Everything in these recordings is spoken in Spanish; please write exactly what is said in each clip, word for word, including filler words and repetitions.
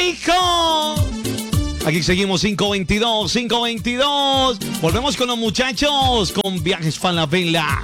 mijo. Aquí seguimos cinco veintidós, cinco veintidós. Volvemos con los muchachos con Viajes Falabella.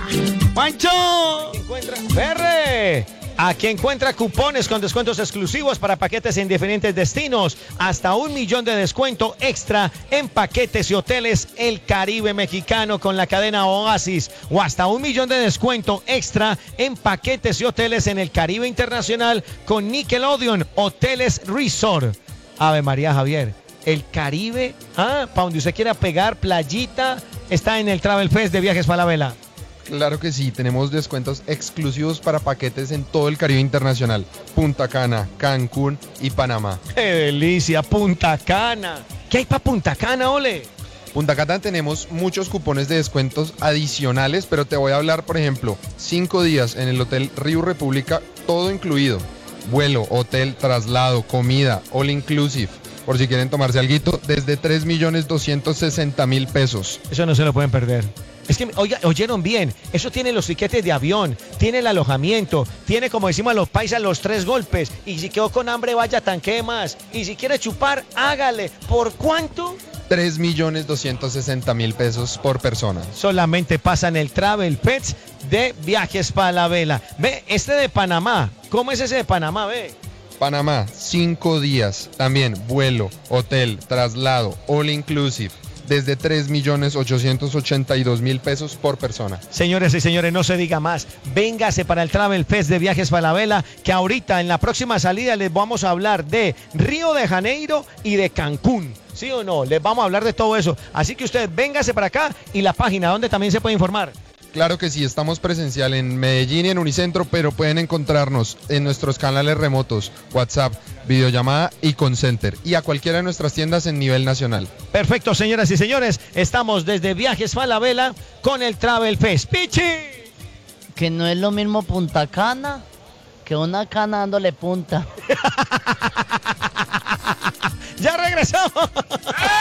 ¡Pancho! Encuentra Ferre. Aquí encuentra cupones con descuentos exclusivos para paquetes en diferentes destinos. Hasta un millón de descuento extra en paquetes y hoteles El Caribe Mexicano con la cadena Oasis. O hasta un millón de descuento extra en paquetes y hoteles en el Caribe Internacional con Nickelodeon Hoteles Resort. Ave María, Javier. El Caribe, ah, para donde usted quiera pegar, playita, está en el Travel Fest de Viajes Falabella. Claro que sí, tenemos descuentos exclusivos para paquetes en todo el Caribe Internacional, Punta Cana, Cancún y Panamá. ¡Qué delicia! Punta Cana. ¿Qué hay para Punta Cana, ole? Punta Cana tenemos muchos cupones de descuentos adicionales, pero te voy a hablar, por ejemplo, cinco días en el Hotel Río República, todo incluido. Vuelo, hotel, traslado, comida, all inclusive. Por si quieren tomarse alguito, desde tres millones doscientos sesenta mil pesos. Eso no se lo pueden perder. Es que, oiga, oyeron bien, eso tiene los tiquetes de avión, tiene el alojamiento, tiene, como decimos a los paisas, los tres golpes. Y si quedó con hambre, vaya, tanquee más. Y si quiere chupar, hágale. ¿Por cuánto? tres millones doscientos sesenta mil pesos por persona. Solamente pasa en el Travel Pets de Viajes Falabella. Ve, este de Panamá, ¿cómo es ese de Panamá, ve? Panamá, cinco días, también vuelo, hotel, traslado, all inclusive, desde tres millones ochocientos ochenta y dos mil pesos por persona. Señores y señores, no se diga más, véngase para el Travel Fest de Viajes Falabella, que ahorita en la próxima salida les vamos a hablar de Río de Janeiro y de Cancún. ¿Sí o no? Les vamos a hablar de todo eso. Así que usted véngase para acá y la página donde también se puede informar. Claro que sí, estamos presencial en Medellín y en Unicentro, pero pueden encontrarnos en nuestros canales remotos, WhatsApp, videollamada y call center, y a cualquiera de nuestras tiendas en nivel nacional. Perfecto, señoras y señores, estamos desde Viajes Falabella con el Travel Fest. ¡Pichi! Que no es lo mismo Punta Cana que una cana dándole punta. ¡Ya regresamos!